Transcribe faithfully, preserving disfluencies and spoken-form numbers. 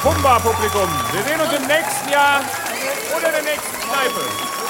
Pumba-Publikum. Wir sehen uns im nächsten Jahr oder der nächsten Kneipe.